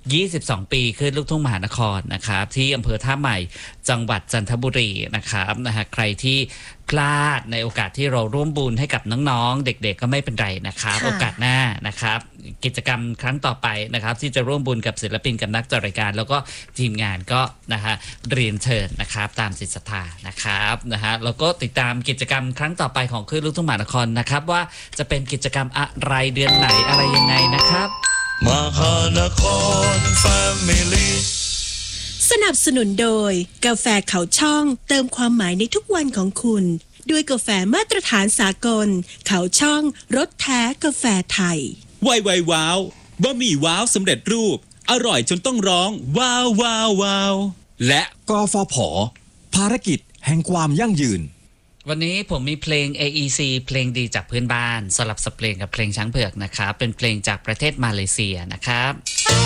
22 ปีขึ้นลูกทุ่งมหานครนะครับที่อำเภอท่าใหม่จังหวัดจันทบุรีนะครับใครที่พลาดในโอกาสที่เราร่วมบุญให้กับน้องๆเด็กๆก็ไม่เป็นไรนะครับโอกาสหน้านะครับกิจกรรมครั้งต่อไปนะครับที่จะร่วมบุญกับศิลปินกับนักจัดรายการแล้วก็ทีมงานก็เรียนเชิญนะครับตามจิตศรัทธานะครับแล้วก็ติดตามกิจกรรมครั้งต่อไปของคลื่นลูกทุ่งมหานครนะครับว่าจะเป็นกิจกรรมอะไรเดือนไหนอะไรยังไงนะครับมหานครแฟมิลี่สนับสนุนโดยกาแฟเขาช่องเติมความหมายในทุกวันของคุณด้วยกาแฟมาตรฐานสากลเขาช่องรสแท้กาแฟไทยไวว้าวบะหมี่ว้าวสำเร็จรูปอร่อยจนต้องร้องว้าวว้าวว้าวและกฟผ.ภารกิจแห่งความยั่งยืนวันนี้ผมมีเพลง AEC เพลงดีจากเพื่อนบ้านสลับสับเพลงกับเพลงช้างเผือกนะครับเป็นเพลงจากประเทศมาเลเซียนะครับ